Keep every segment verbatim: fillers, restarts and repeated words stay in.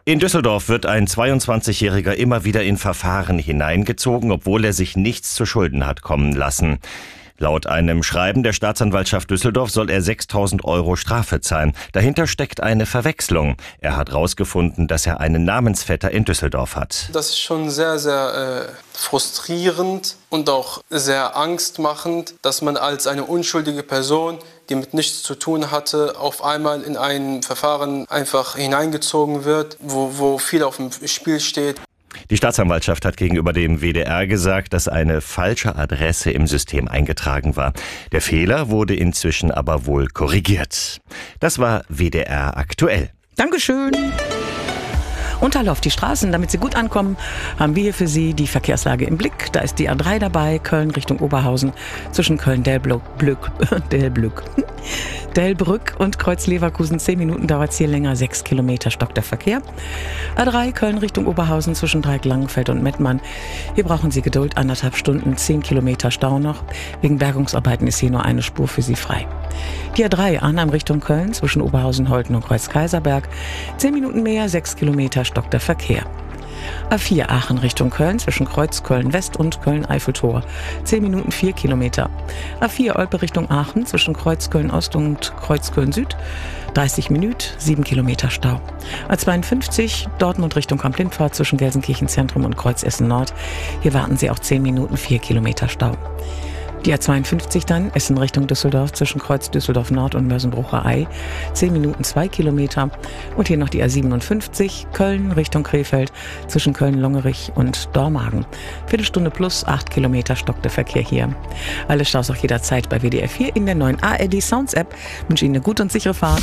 In Düsseldorf wird ein zweiundzwanzigjähriger immer wieder in Verfahren hineingezogen, obwohl er sich nichts zu Schulden hat kommen lassen. Laut einem Schreiben der Staatsanwaltschaft Düsseldorf soll er sechstausend Euro Strafe zahlen. Dahinter steckt eine Verwechslung. Er hat herausgefunden, dass er einen Namensvetter in Düsseldorf hat. Das ist schon sehr, sehr äh, frustrierend und auch sehr angstmachend, dass man als eine unschuldige Person, die mit nichts zu tun hatte, auf einmal in ein Verfahren einfach hineingezogen wird, wo, wo viel auf dem Spiel steht. Die Staatsanwaltschaft hat gegenüber dem W D R gesagt, dass eine falsche Adresse im System eingetragen war. Der Fehler wurde inzwischen aber wohl korrigiert. Das war W D R aktuell. Dankeschön. Und hallo auf die Straßen, damit Sie gut ankommen, haben wir hier für Sie die Verkehrslage im Blick. Da ist die A drei dabei, Köln Richtung Oberhausen, zwischen Köln-Delblück, Delblück, Delbrück und Kreuz-Leverkusen. Zehn Minuten dauert es hier länger, sechs Kilometer stockt der Verkehr. A drei, Köln Richtung Oberhausen, zwischen Dreieck-Langenfeld und Mettmann. Hier brauchen Sie Geduld, anderthalb Stunden, zehn Kilometer Stau noch. Wegen Bergungsarbeiten ist hier nur eine Spur für Sie frei. Die A drei, Arnhem Richtung Köln, zwischen Oberhausen, Holten und Kreuz-Kaiserberg. Zehn Minuten mehr, sechs Kilometer stockt der Verkehr. A vier, Aachen Richtung Köln, zwischen Kreuz Köln-West und Köln-Eiffeltor. Zehn Minuten, vier Kilometer. A vier, Olpe Richtung Aachen, zwischen Kreuz Köln-Ost und Kreuz Köln-Süd. dreißig Minuten, sieben Kilometer Stau. A zweiundfünfzig, Dortmund Richtung Kamp-Lindfahrt, zwischen Gelsenkirchen Zentrum und Kreuz Essen Nord. Hier warten Sie auch zehn Minuten, vier Kilometer Stau. Die A zweiundfünfzig dann, Essen Richtung Düsseldorf, zwischen Kreuz Düsseldorf Nord und Mörsenbrucher Ei, zehn Minuten, zwei Kilometer. Und hier noch die A siebenundfünfzig, Köln Richtung Krefeld, zwischen Köln-Longerich und Dormagen. Viertelstunde plus, acht Kilometer stockt der Verkehr hier. Alle Staus auch jederzeit bei W D R vier in der neuen A R D Sounds App. Ich wünsche Ihnen eine gute und sichere Fahrt.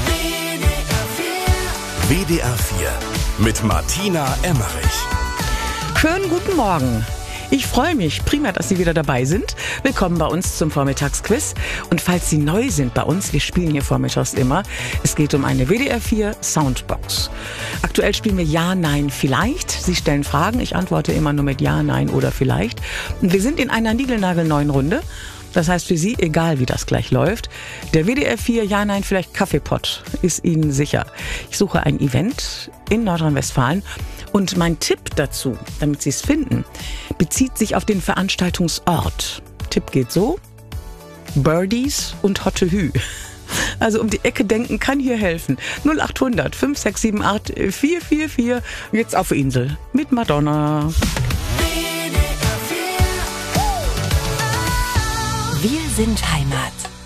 W D R vier mit Martina Emmerich. Schönen guten Morgen. Ich freue mich prima, dass Sie wieder dabei sind. Willkommen bei uns zum Vormittagsquiz. Und falls Sie neu sind bei uns, wir spielen hier vormittags immer, es geht um eine W D R vier Soundbox. Aktuell spielen wir Ja, Nein, Vielleicht. Sie stellen Fragen, ich antworte immer nur mit Ja, Nein oder Vielleicht. Und wir sind in einer niegelnagelneuen Runde. Das heißt für Sie, egal wie das gleich läuft, der W D R vier Ja, Nein, Vielleicht Kaffeepott ist Ihnen sicher. Ich suche ein Event in Nordrhein-Westfalen. Und mein Tipp dazu, damit Sie es finden, bezieht sich auf den Veranstaltungsort. Tipp geht so: Birdies und Hotte Hü. Also um die Ecke denken kann hier helfen. null achthundert, fünf sechs sieben acht, vier vier vier. Jetzt auf Insel mit Madonna. Wir sind Heimat.